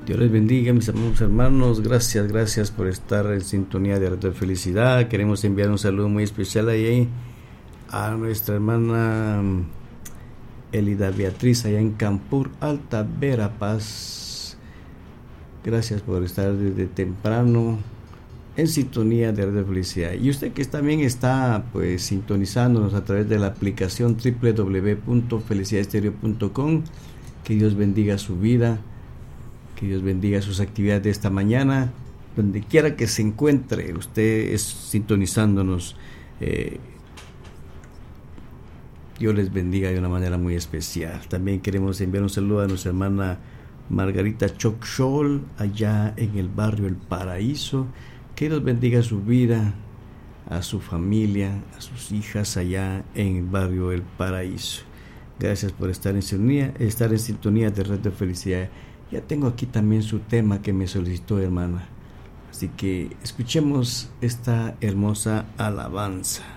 Dios les bendiga, mis amados hermanos. Gracias por estar en sintonía de Radio Felicidad. Queremos enviar un saludo muy especial ahí a nuestra hermana Elida Beatriz, allá en Campur, Alta Verapaz. Gracias por estar desde temprano en sintonía de Radio Felicidad. Y usted que también está pues sintonizándonos a través de la aplicación www.felicidadestereo.com. Que Dios bendiga su vida. Que Dios bendiga sus actividades de esta mañana, donde quiera que se encuentre, usted es sintonizándonos. Dios les bendiga de una manera muy especial. También queremos enviar un saludo a nuestra hermana Margarita Chocchol, allá en el barrio El Paraíso. Que Dios bendiga su vida, a su familia, a sus hijas allá en el barrio El Paraíso. Gracias por estar en sintonía de Red de Felicidad. Ya tengo aquí también su tema que me solicitó, hermana. Así que escuchemos esta hermosa alabanza.